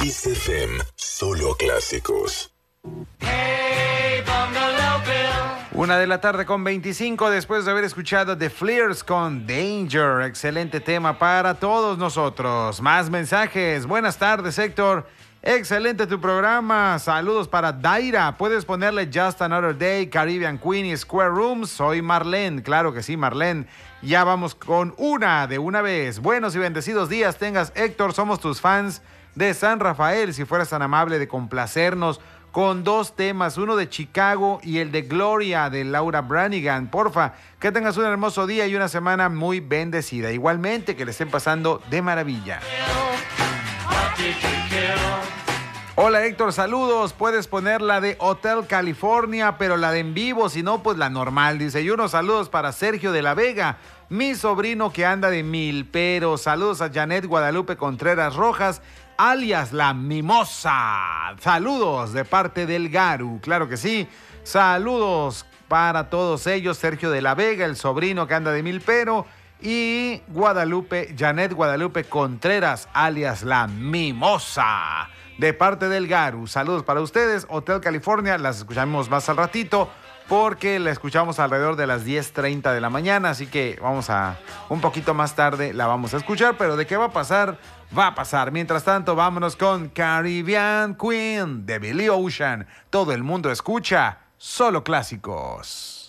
Kiss FM, solo clásicos. Hey, Bungalow Bill. 1:25 después de haber escuchado The Fleers con Danger. Excelente tema para todos nosotros. Más mensajes. Buenas tardes, Héctor. Excelente tu programa. Saludos para Daira. Puedes ponerle Just Another Day, Caribbean Queen y Square Rooms. Soy Marlene. Claro que sí, Marlene. Ya vamos con de una vez. Buenos y bendecidos días tengas, Héctor. Somos tus fans de San Rafael. Si fueras tan amable de complacernos con 2 temas, uno de Chicago y el de Gloria de Laura Branigan. Porfa, que tengas un hermoso día y una semana muy bendecida. Igualmente, que le estén pasando de maravilla. Hola Héctor, saludos. Puedes poner la de Hotel California, pero la de en vivo, si no, pues la normal. Dice, y unos saludos para Sergio de la Vega, mi sobrino que anda de milpero. Saludos a Janet Guadalupe Contreras Rojas, alias La Mimosa. Saludos de parte del Garu, claro que sí. Saludos para todos ellos, Sergio de la Vega, el sobrino que anda de milpero, y Janet Guadalupe Contreras, alias La Mimosa, de parte del Garu. Saludos para ustedes. Hotel California, las escuchamos más al ratito, porque la escuchamos alrededor de las 10:30 de la mañana, así que vamos a un poquito más tarde la vamos a escuchar, pero de qué va a pasar, va a pasar. Mientras tanto, vámonos con Caribbean Queen de Billy Ocean. Todo el mundo escucha solo clásicos.